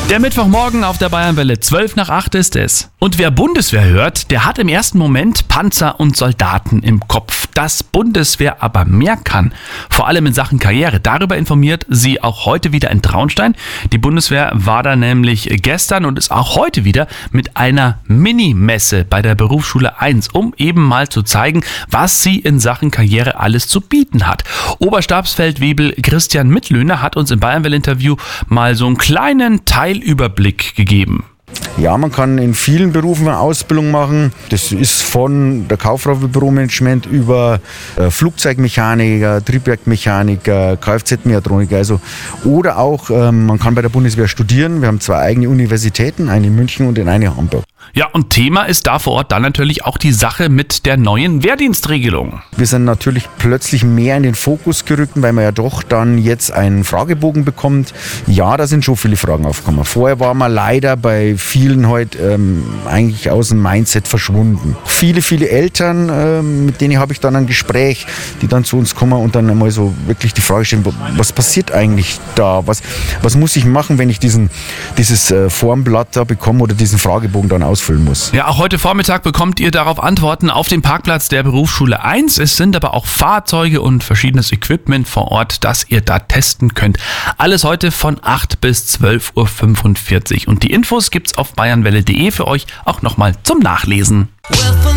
Der Mittwochmorgen auf der Bayernwelle, 7:55 ist es. Und wer Bundeswehr hört, der hat im ersten Moment Panzer und Soldaten im Kopf. Dass Bundeswehr aber mehr kann, vor allem in Sachen Karriere, darüber informiert sie auch heute wieder in Traunstein. Die Bundeswehr war da nämlich gestern und ist auch heute wieder mit einer Minimesse bei der Berufsschule 1, um eben mal zu zeigen, was sie in Sachen Karriere alles zu bieten hat. Oberstabsfeldwebel Christian Mittlöhner hat uns im Bayernwelle-Interview mal so einen kleinen Teilüberblick gegeben. Ja, man kann in vielen Berufen eine Ausbildung machen. Das ist von der Kauffrau für Büromanagement über Flugzeugmechaniker, Triebwerkmechaniker, Kfz-Mechatroniker. Oder auch, man kann bei der Bundeswehr studieren. Wir haben 2 eigene Universitäten, eine in München und eine in Hamburg. Ja, und Thema ist da vor Ort dann natürlich auch die Sache mit der neuen Wehrdienstregelung. Wir sind natürlich plötzlich mehr in den Fokus gerückt, weil man ja doch dann jetzt einen Fragebogen bekommt. Ja, da sind schon viele Fragen aufgekommen. Vorher war man leider bei vielen heute eigentlich aus dem Mindset verschwunden. Viele Eltern, mit denen habe ich dann ein Gespräch, die dann zu uns kommen und dann einmal so wirklich die Frage stellen, was passiert eigentlich da? Was muss ich machen, wenn ich dieses Formblatt da bekomme oder diesen Fragebogen dann ausfüllen muss? Ja, auch heute Vormittag bekommt ihr darauf Antworten auf dem Parkplatz der Berufsschule 1. Es sind aber auch Fahrzeuge und verschiedenes Equipment vor Ort, das ihr da testen könnt. Alles heute von 8 bis 12:45 Uhr. Und die Infos gibt's auf bayernwelle.de für euch auch nochmal zum Nachlesen.